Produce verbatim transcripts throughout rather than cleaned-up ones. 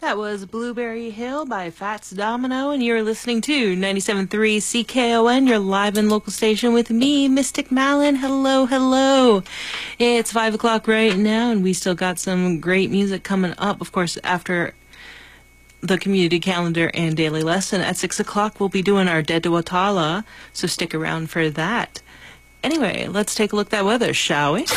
That was Blueberry Hill by Fats Domino, and you're listening to ninety-seven point three C K O N, your live and local station with me, Mystic Malin. Hello, hello. It's five o'clock right now, and we still got some great music coming up. Of course, after the community calendar and daily lesson at six o'clock, we'll be doing our Dead to Watala, so stick around for that. Anyway, let's take a look at that weather, shall we?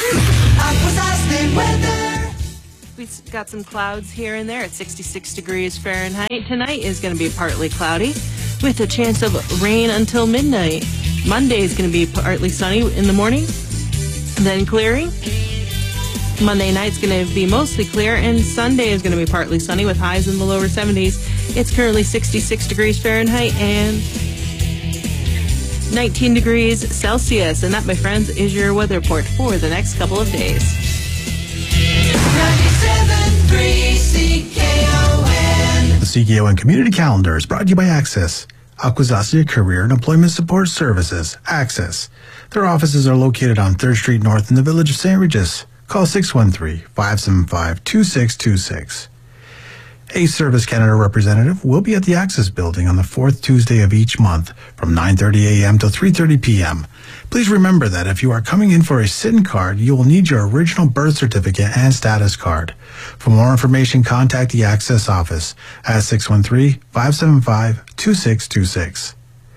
We've got some clouds here and there at sixty-six degrees Fahrenheit. Tonight is going to be partly cloudy with a chance of rain until midnight. Monday is going to be partly sunny in the morning, then clearing. Monday night's going to be mostly clear, and Sunday is going to be partly sunny with highs in the lower seventies. It's currently sixty-six degrees Fahrenheit and nineteen degrees Celsius. And that, my friends, is your weather report for the next couple of days. ninety-seven point three C K O N. The C K O N Community Calendar is brought to you by Access, Akwesasne Career and Employment Support Services, Access. Their offices are located on third Street North in the village of Saint Regis. Call six one three, five seven five, two six two six. A Service Canada representative will be at the Access Building on the fourth Tuesday of each month from nine thirty a.m. till three thirty p.m. Please remember that if you are coming in for a S I N card, you will need your original birth certificate and status card. For more information, contact the Access office at six one three, five seven five, two six two six.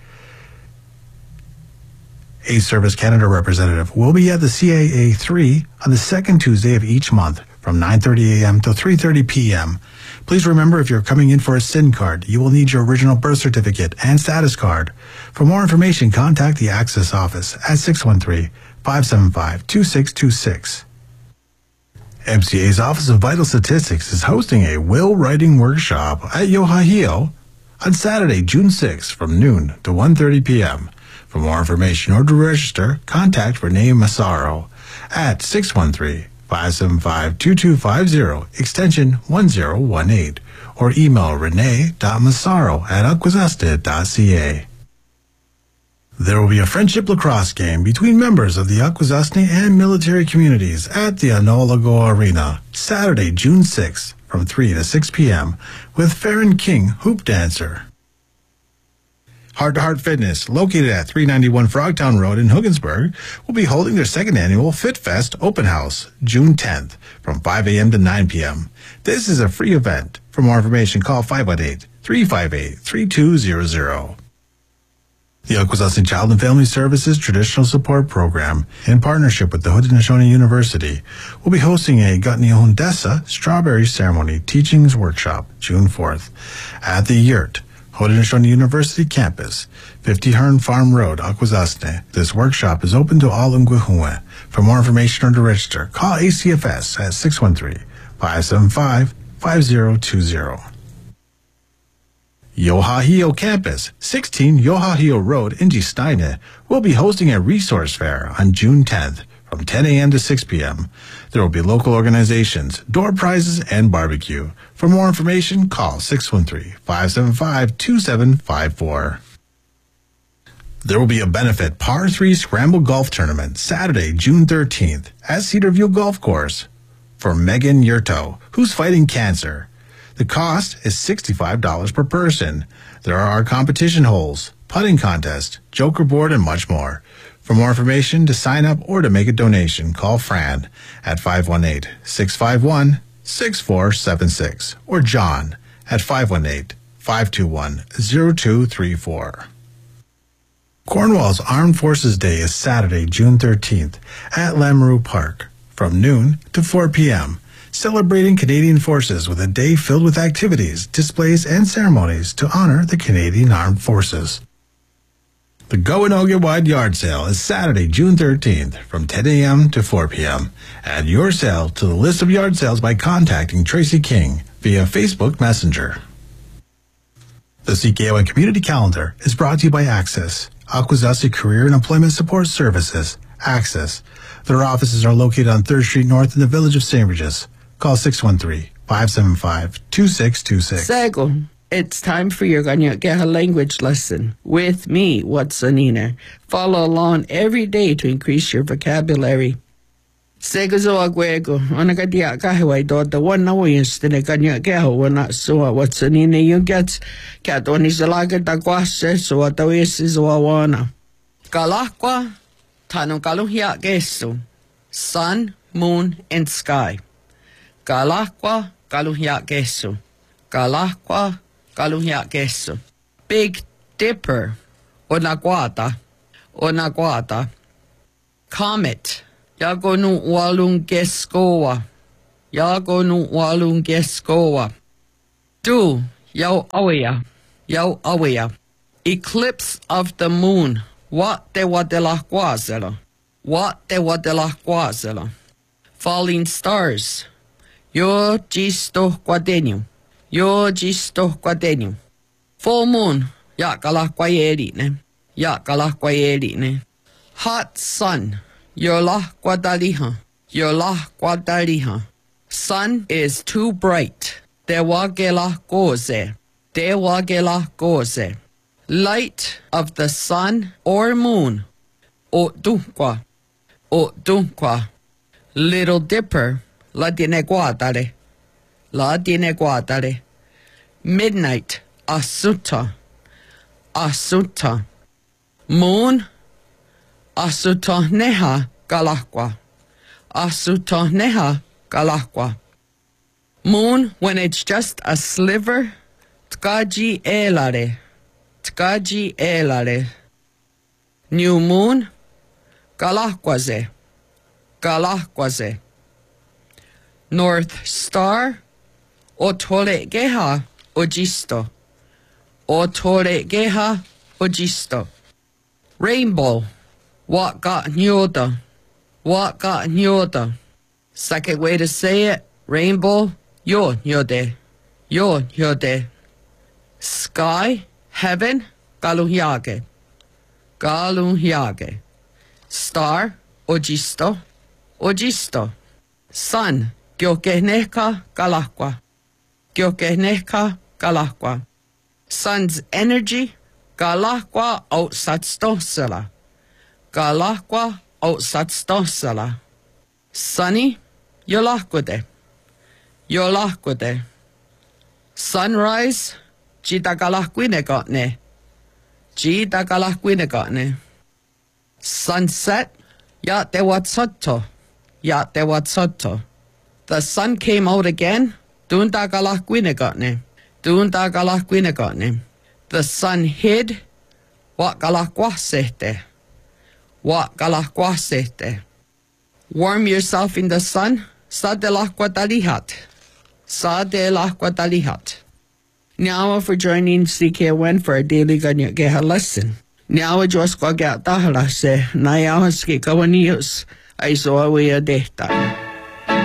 A Service Canada representative will be at the C A A three on the second Tuesday of each month from nine thirty a.m. till three thirty p.m. Please remember, if you're coming in for a S I N card, you will need your original birth certificate and status card. For more information, contact the Access office at six one three, five seven five, two six two six. M C A's Office of Vital Statistics is hosting a will writing workshop at Yohahio on Saturday, June sixth from noon to one thirty p.m. For more information or to register, contact Renee Massaro at six one three, five seven five, two two five zero, extension one zero one eight, or email renee.massaro at akwesasne dot c a. There will be a friendship lacrosse game between members of the Akwesasne and military communities at the Anolago Arena, Saturday, June sixth, from three to six p.m., with Farron King, hoop dancer. Heart to Heart Fitness, located at three ninety-one Frogtown Road in Hogansburg, will be holding their second annual Fit Fest Open House, June tenth, from five a.m. to nine p.m. This is a free event. For more information, call five one eight, three five eight, three two zero zero. The Akwesasne Child and Family Services Traditional Support Program, in partnership with the Haudenosaunee University, will be hosting a Gutnihondessa Strawberry Ceremony Teachings Workshop, June fourth, at the Yurt, Haudenosaunee University Campus, fifty Hearn Farm Road, Akwesasne. This workshop is open to all Ngwihue. For more information or to register, call A C F S at six one three, five seven five, five zero two zero. Yohahio Campus, sixteen Yohahio Road, Ingistine, will be hosting a resource fair on June tenth from ten a.m. to six p.m. There will be local organizations, door prizes, and barbecue. For more information, call six one three, five seven five, two seven five four. There will be a benefit par three Scramble Golf Tournament Saturday, June thirteenth at Cedarview Golf Course for Megan Yurto, who's fighting cancer. The cost is sixty-five dollars per person. There are competition holes, putting contest, joker board, and much more. For more information, to sign up or to make a donation, call Fran at five one eight, six five one, six four seven six or John at five one eight, five two one, zero two three four. Cornwall's Armed Forces Day is Saturday, June thirteenth at Lamoureux Park from noon to four p.m., celebrating Canadian Forces with a day filled with activities, displays, and ceremonies to honor the Canadian Armed Forces. The Goanoga Wide Yard Sale is Saturday, June thirteenth from ten a.m. to four p.m. Add your sale to the list of yard sales by contacting Tracy King via Facebook Messenger. The C K O N Community Calendar is brought to you by Access, Akwesasne Career and Employment Support Services, Access. Their offices are located on third Street North in the village of Saint Regis. Call six one three, five seven five, two six two six. Sego, it's time for your Ganyakeha language lesson with me, Watsanina. Follow along every day to increase your vocabulary. Segazoa Guego, Onagadia Kahaway, the one no instant, Ganya Gaho, not so what's an in you get. Cat on his lager da guasse, so what the is is Wawana. Galaqua, Tano Galuhia Gesu, sun, moon, and sky. Galaqua, Galuhia Gesu. Galaqua, Galuhia Gesu. Big Dipper, Onaguata, Onaguata. Comet. Yagonu walungeskoa. Yagonu walungeskoa. Du, yau awea. Yau awea. Eclipse of the moon. What te wa de la quazela. What te wa de la quazela. Falling stars. Yo gisto quadenio. Yo gisto quadenio. Full moon. Yakala quaerine. Yakala quaerine. Hot sun. Yola Guadaliha. Yola Guadaliha. Sun is too bright. Dewagela goze. Dewagela goze. Light of the sun or moon. O dunqua. O dunqua. Little Dipper. La dine guadale. La dine guadale. Midnight. Asuta. Asuta. Moon. Asuta neha galaqua. Asuta neha galaqua. Moon when it's just a sliver. Tkaji elare. Tkaji elare. New moon. Galaquaze. Galaquaze. North star. Otore geha ojisto. Otore geha ojisto. Rainbow. What got nyoda? What got nyoda? Second way to say it, rainbow, yo nyode. Yo nyode. Sky, heaven, galuhyage. Galuhyage. Star, ojisto. Ojisto. Sun, gyokehneka galaqua. Gyokehneka galaqua. Sun's energy, galaqua outsatstosela. Galaqua outsatstosela. Sunny, yolaquade. Yolaquade. Sunrise, jitagalaquinegotne. Jitagalaquinegotne. Sunset, yatewatsoto. Yatewatsoto. The sun came out again. Dundagalaquinegotne. Dundagalaquinegotne. The sun hid. Wakalaquasete. What galaquasete. Warm yourself in the sun. Sa de laquatalihat. Sa de laquatalihat. Now for joining C K O N for a daily Ganya Geha lesson. Now Jos Quagat Dahala se Nayahaski Kawanius. I saw a way a dehta.